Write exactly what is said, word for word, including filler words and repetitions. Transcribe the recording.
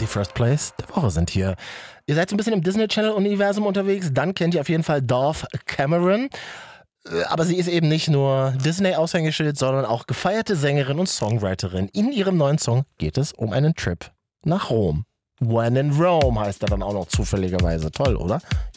First Place der Woche sind hier. Ihr seid so ein bisschen im Disney Channel-Universum unterwegs, dann kennt ihr auf jeden Fall Dove Cameron. Aber sie ist eben nicht nur Disney-Aushängeschild, sondern auch gefeierte Sängerin und Songwriterin. In ihrem neuen Song geht es um einen Trip nach Rom. When in Rome heißt er dann auch noch zufälligerweise. Toll, oder?